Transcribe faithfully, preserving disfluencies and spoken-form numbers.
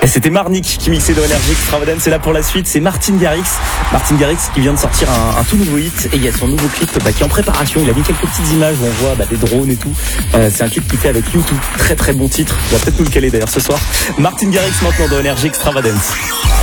Et c'était Marnik qui mixait dans Énergie Extravagance. C'est là pour la suite, c'est Martin Garrix. Martin Garrix qui vient de sortir un, un tout nouveau hit. Et il y a son nouveau clip bah, qui est en préparation. Il a mis quelques petites images où on voit bah, des drones et tout. Euh, c'est un clip qu'il fait avec YouTube. Très très bon titre. On va peut-être nous le caler d'ailleurs ce soir. Martin Garrix maintenant dans Énergie Extravagance.